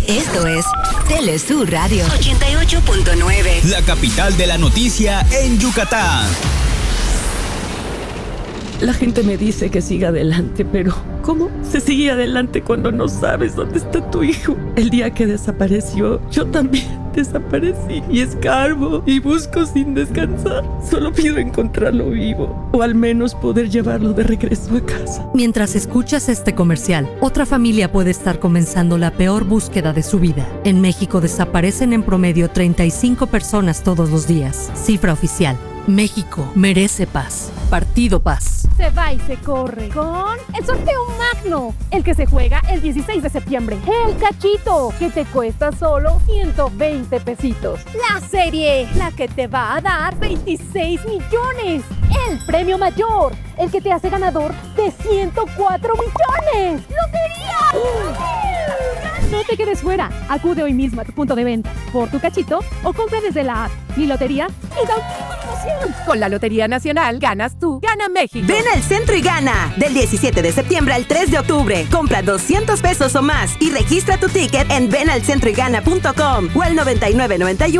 Esto es Telesur Radio 88.9. La capital de la noticia en Yucatán. La gente me dice que siga adelante, pero ¿cómo se sigue adelante cuando no sabes dónde está tu hijo? El día que desapareció, yo también desaparecí y escarbo y busco sin descansar. Solo pido encontrarlo vivo o al menos poder llevarlo de regreso a casa. Mientras escuchas este comercial, otra familia puede estar comenzando la peor búsqueda de su vida. En México desaparecen en promedio 35 personas todos los días. Cifra oficial. México merece paz. Partido Paz. Se va y se corre con el sorteo magno, el que se juega el 16 de septiembre. El cachito, que te cuesta solo 120 pesitos. La serie, la que te va a dar 26 millones. El premio mayor, el que te hace ganador de 104 millones. ¡Lotería! No te quedes fuera. Acude hoy mismo a tu punto de venta por tu cachito o compra desde la app Mi Lotería y da una promoción. Con la Lotería Nacional ganas tú, gana México. Ven al centro y gana. Del 17 de septiembre al 3 de octubre. Compra 200 pesos o más y registra tu ticket en venalcentroygana.com o al 9991